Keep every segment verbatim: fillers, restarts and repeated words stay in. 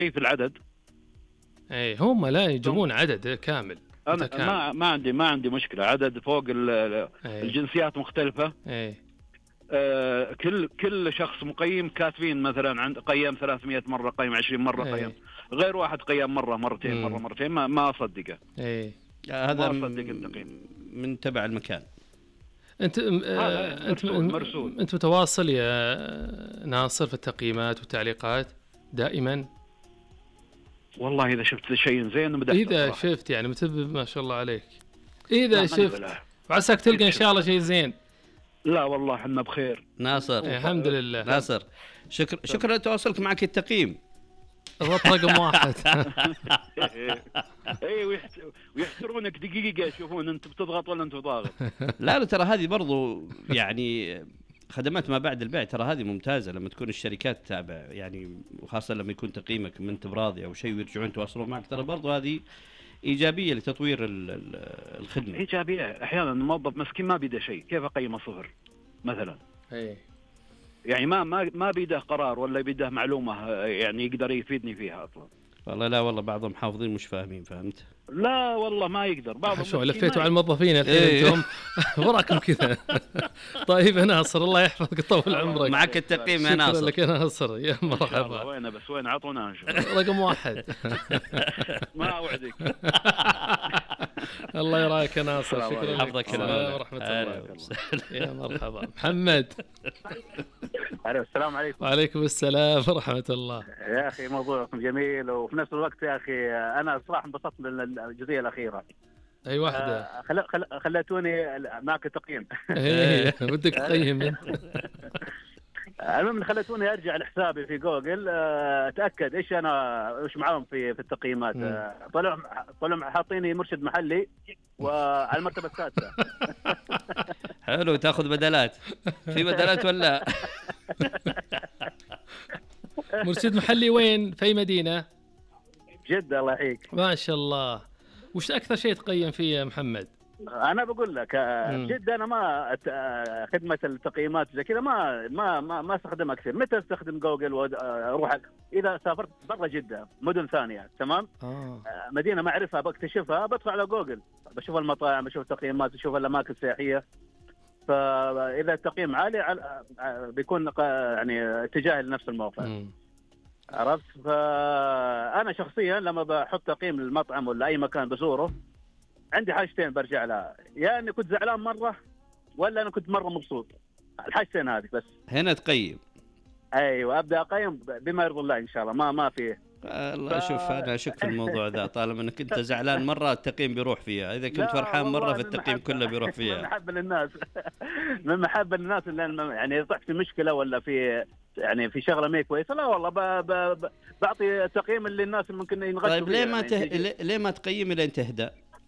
في العدد. اي هم لا يجيبون عدد كامل. انا متكامل. ما ما عندي ما عندي مشكله، عدد فوق الجنسيات مختلفه. اي آه كل كل شخص مقيم كاتبين مثلا عند قيم ثلاثمئة مره، قيم عشرين مره، أي. قيم غير واحد قيم مره مرتين مم. مره مرتين، ما ما اصدقه. اي هذا ما أصدق التقييم من تبع المكان. انت آه انت مرسول مرسول. انت متواصل يا ناصر في التقييمات والتعليقات دائما؟ والله اذا شفت شيء زين مدحت اذا صراحة. شفت يعني متبب ما شاء الله عليك، اذا شفت لا. وعساك تلقى ان شاء الله شيء زين. لا والله احنا بخير ناصر الحمد لله. ناصر شكر شكرا لتواصلك معك التقييم. الضغط رقم واحد. اي ويحترونك دقيقه، يشوفون انت بتضغط ولا انت ضاغط. لا لا ترى هذه برضو يعني خدمات ما بعد البيع، ترى هذه ممتازه لما تكون الشركات تابع يعني، وخاصه لما يكون تقييمك من انت براضي او شيء ويرجعون يتواصلون معك، ترى برضو هذه ايجابيه لتطوير الخدمه. ايجابيه. احيانا الموظف مسكين ما بيده شيء، كيف اقيمه صفر مثلا؟ اي يعني ما ما ما بيده قرار ولا بيده معلومه يعني يقدر يفيدني فيها اصلا. والله لا والله بعضهم حافظين مش فاهمين، فهمت؟ لا والله ما يقدر بعضهم. شو لفيتوا على الموظفين الحين إيه. انتم وراكم كذا. طيب يا ناصر الله يحفظك طول عمرك. معك التقييم يا ناصر. شكرا لك يا ناصر، يا مرحبا. وين بس وين عطونا رقم واحد. ما اوعدك. الله يراك يا ناصر، شكرا لك. حفظك الله ورحمة الله. يا مرحبا. محمد. السلام عليكم. وعليكم السلام ورحمة الله. يا أخي موضوعكم جميل، وفي نفس الوقت يا أخي أنا صراحة انبسطت من الجزئية الأخيرة. أي واحدة؟ آه خل... خل... خليتوني معك تقييم. إيه بدك تقيم أنت. المهم خليتوني أرجع لحسابي في جوجل أتأكد إيش أنا إيش معاهم في في التقييمات. طلعوا طلعوا حاطيني مرشد محلي وعلى المرتبة السادسة. حلو، تاخذ بدلات؟ في بدلات ولا؟ مرشد محلي وين؟ في مدينة؟ جدة. الله يحييك. ما شاء الله. وش أكثر شيء تقيم فيه يا محمد؟ أنا بقول لك جدة أنا ما خدمة التقييمات زي كذا ما ما ما ما استخدمها كثير. متى استخدم جوجل وأروح إذا سافرت برا جدة مدن ثانية تمام. آه. مدينة ما أعرفها بكتشفها بدخل على جوجل بشوف المطاعم بشوف التقييمات بشوف الأماكن السياحية. فإذا التقييم عالي بيكون يعني اتجاهي لنفس الموقع. م. عرفت؟ فأنا شخصيا لما بحط تقييم للمطعم ولا أي مكان بزوره عندي حاجتين برجع لها، يا يعني أني كنت زعلان مرة ولا أنا كنت مرة مبسوط. الحاجتين هذه بس. هنا تقيم. أيوة أبدأ أقيم بما يرضي الله إن شاء الله. ما ما فيه. الله ف... شوف أنا أشك في الموضوع ذا، طالما أنك أنت زعلان مرة التقييم بيروح فيها، إذا كنت فرحان مرة في التقييم كله بيروح فيها. من محبة للناس. من محبة للناس اللي يعني طحت في مشكلة ولا في يعني في شغلة ما كويسة، لا والله ب... ب... بعطي تقييم اللي الناس ممكن ينغشوا. طيب ليه ما يعني ته... ليه ما تقيم لين تهدى؟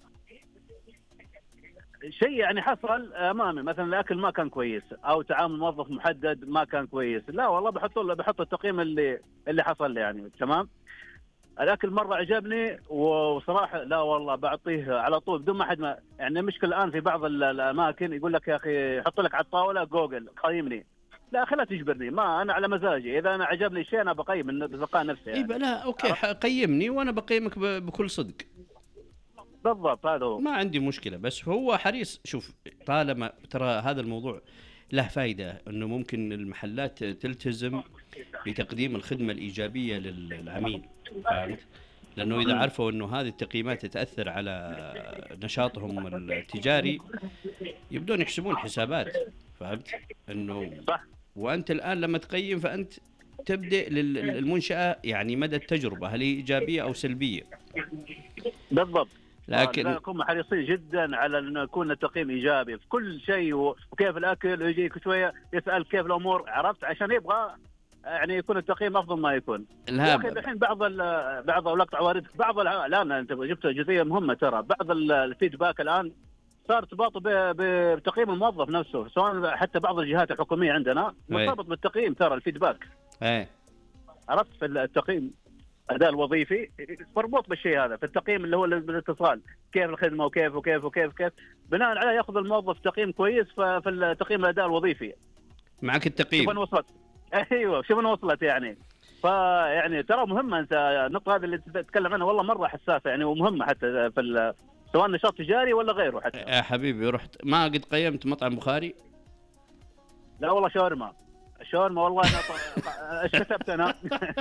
شيء يعني حصل امامي مثلا الاكل ما كان كويس او تعامل موظف محدد ما كان كويس، لا والله بحط له بحط التقييم اللي اللي حصل لي يعني تمام. الاكل مره عجبني وصراحه لا والله بعطيه على طول بدون ما حد ما يعني. مشكله الان في بعض الاماكن يقول لك يا اخي حط لك على الطاوله جوجل قيمني، لا خلها تجبرني، ما انا على مزاجي. اذا انا عجبني شيء انا بقيم بتلقاء نفسي يعني. اي لا اوكي قيمني وانا بقيمك بكل صدق. بالضبط هذا هو، ما عندي مشكلة. بس هو حريص. شوف طالما ترى هذا الموضوع له فايدة، انه ممكن المحلات تلتزم بتقديم الخدمة الإيجابية للعميل، فهمت؟ لأنه إذا عرفوا انه هذه التقييمات تأثر على نشاطهم التجاري يبدون يحسبون حسابات، فهمت؟ انه وانت الآن لما تقيم فأنت تبدأ للمنشأة يعني مدى التجربة هل هي إيجابية أو سلبية. بالضبط. لكن نكون حريصين جدا على أن يكون التقييم إيجابي في كل شيء، وكيف الأكل ويجيك شوية يسأل كيف الأمور، عرفت؟ عشان يبغى يعني يكون التقييم أفضل ما يكون. يا أخي الحين بعض بعض الوقت عواردك بعض الآن أنت جبت جزئية مهمة، ترى بعض الفيدباك الآن صار ارتباط بتقييم الموظف نفسه، سواء حتى بعض الجهات الحكومية عندنا مرتبط بالتقييم، ترى الفيدباك ايه عرفت؟ في التقييم الأداء الوظيفي مربوط بالشيء هذا، في التقييم اللي هو الاتصال كيف الخدمة وكيف وكيف وكيف كيف بناء عليه يأخذ الموظف تقييم كويس في التقييم الأداء الوظيفي. معك التقييم. شوف أنا وصلت. أيوة شوف أنا وصلت يعني. فيعني ترى مهمه، انت النقطه هذه اللي تتكلم عنها والله مره حساسه يعني، ومهمه حتى في سواء نشاط تجاري ولا غيره. حتى يا حبيبي رحت ما قد قيمت مطعم بخاري؟ لا والله شاورما شاورما والله انا ايش كتبت انا؟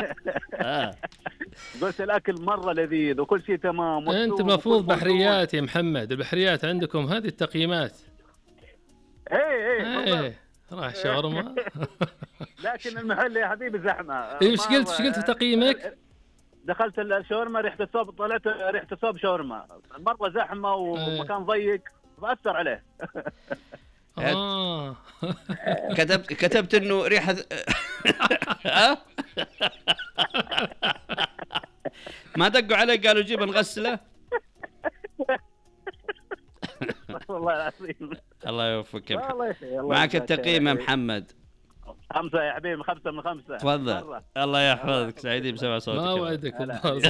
قلت الاكل مره لذيذ وكل شيء تمام. انت المفروض بحريات يا محمد، البحريات عندكم هذه التقييمات. ايه ايه راح شاورما. لكن المحل يا حبيبي زحمه. ايش قلت ايش قلت في تقييمك؟ دخلت الشاورما ريحه الثوب، طلعت ريحه الثوب شاورما، مره زحمه ومكان ضيق فاثر عليه. اه كتبت كتبت انه ريحه ما دقوا علي قالوا جيب نغسله. والله العظيم الله يوفقك. معك التقييم يا محمد. خمسة يا حبيبي، خمسة من خمسة. تفضل الله يحفظك، سعيدين بسمع صوتك. ما وعدك والله.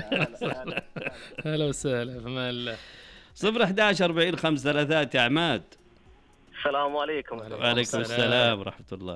هلا وسهلا في امان الله. صفر أحد عشر أربعين خمسة ثلاثات يا عماد. السلام عليكم. وعليكم السلام ورحمة الله.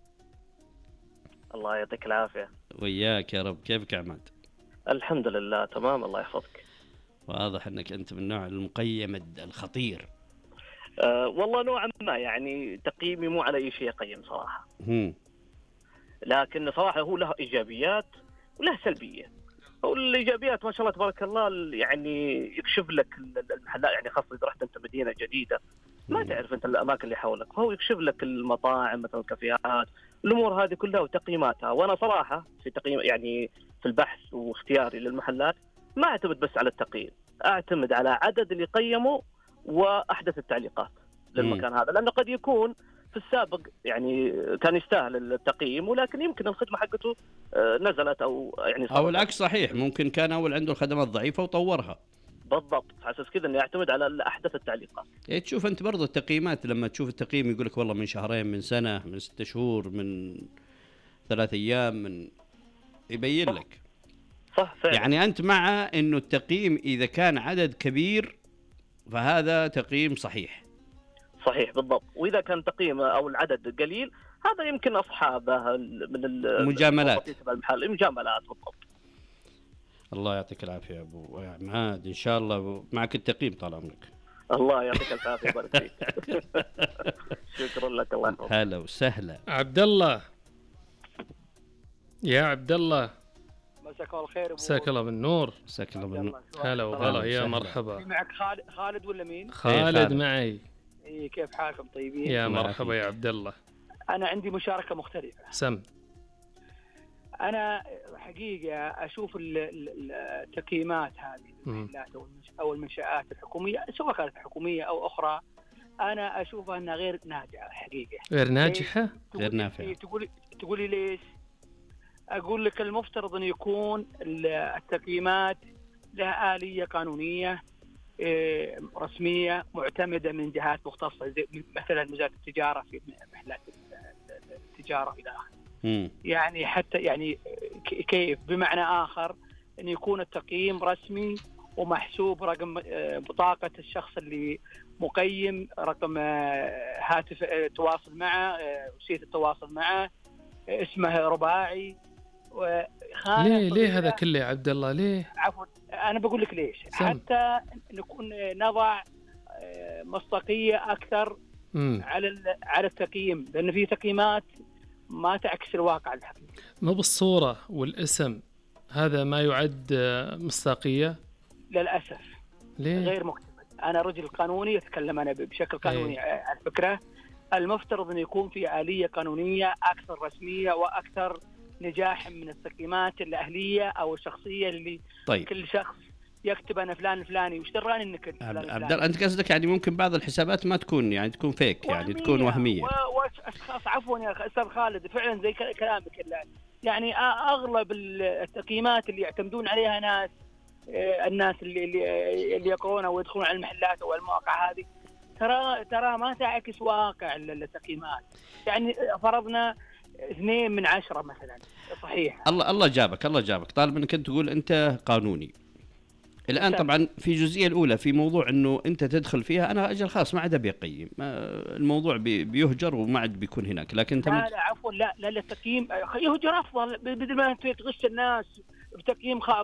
الله يعطيك العافية. وياك يا رب. كيفك يا عماد؟ الحمد لله تمام الله يحفظك. واضح انك انت من نوع المقيم الخطير. أه والله نوعا ما يعني تقييمي مو على اي شيء اقيم صراحة. هم. لكن صراحة هو له ايجابيات وله سلبية. والايجابيات ما شاء الله تبارك الله يعني يكشف لك المحلات، يعني خاصة اذا رحت انت مدينة جديدة ما تعرف انت الاماكن اللي حولك، فهو يكشف لك المطاعم مثلا الكافيهات، الامور هذه كلها وتقييماتها. وانا صراحه في تقييم يعني في البحث واختياري للمحلات ما اعتمد بس على التقييم، اعتمد على عدد اللي قيموا واحدث التعليقات للمكان هذا، لانه قد يكون في السابق يعني كان يستاهل التقييم ولكن يمكن الخدمه حقته نزلت او يعني او العكس صحيح، ممكن كان اول عنده الخدمات ضعيفه وطورها. بالضبط، حاسس كذا انه يعتمد على احدث التعليقات. إيه تشوف انت برضو التقييمات، لما تشوف التقييم يقول لك والله من شهرين، من سنه، من ستة شهور، من ثلاث ايام، من يبين صح. لك صح فعلا. يعني انت مع انه التقييم اذا كان عدد كبير فهذا تقييم صحيح. صحيح بالضبط، واذا كان تقييم او العدد قليل هذا يمكن اصحابه من المجاملات المحل المجاملات بالضبط. الله يعطيك العافيه يا ابو عماد، ان شاء الله معك التقييم طال عمرك. الله يعطيك العافيه بارك فيك. شكرا لك الله يحفظك. هلا وسهلا. عبد الله يا عبد الله، مساك الله الخير. مساك الله بالنور. مساك الله بالنور. هلا وغلا يا مرحبا. معك خالد خالد ولا مين؟ خالد, خالد معي. اي كيف حالكم طيبين؟ يا مرحبا يا عبد الله. انا عندي مشاركه مختلفه. سم. انا حقيقه اشوف التقييمات هذه المحلات او المنشآت الحكوميه سواء كانت حكوميه او اخرى، انا اشوفها انها غير ناجحه حقيقه. غير ناجحه؟ غير نافعه. تقولي تقولي ليش؟ اقول لك المفترض ان يكون التقييمات لها آلية قانونيه رسميه معتمده من جهات مختصه زي مثلا وزاره التجاره في محلات التجاره الى اخره. يعني حتى يعني كيف بمعنى آخر أن يكون التقييم رسمي ومحسوب رقم بطاقة الشخص اللي مقيم، رقم هاتف التواصل معه، وسيلة التواصل معه، اسمه رباعي. ليه ليه هذا كله يا عبد الله ليه؟ عفوا أنا بقول لك ليش. سم. حتى نكون نضع مصداقية أكثر م. على على التقييم، لأن في تقييمات ما تعكس الواقع الحقيقي. مو بالصورة والاسم هذا ما يعد مصداقية؟ للأسف. ليه؟ غير مكتمل. أنا رجل قانوني أتكلم أنا بشكل قانوني. أيه. على فكرة المفترض أن يكون في آلية قانونية أكثر رسمية وأكثر نجاحا من التقييمات الأهلية أو الشخصية اللي طيب. كل شخص يكتب أنا فلان الفلاني واشتراني إنك فلان الفلاني. عبد الله أنت قصدك يعني ممكن بعض الحسابات ما تكون يعني تكون فيك يعني تكون وهمية. وأشخاص عفوا يا أستاذ خالد فعلا زي كلامك يعني أغلب التقييمات اللي يعتمدون عليها ناس الناس اللي اللي اللي يقرون أو يدخلون على المحلات أو المواقع هذه ترى ترى ما تعكس واقع التقييمات. يعني فرضنا اثنين من عشرة مثلا صحيح. الله الله جابك الله جابك طالما انك انت تقول انت قانوني الآن طبعا في الجزئية الأولى في موضوع أنه أنت تدخل فيها، أنا أجل خلاص ما عاد بيقيم، الموضوع بي بيهجر وما عاد بيكون هناك. لكن لا لا عفوا لا لا التقييم يهجر أفضل بدل ما أنت تغش الناس بتقييم خاطئ.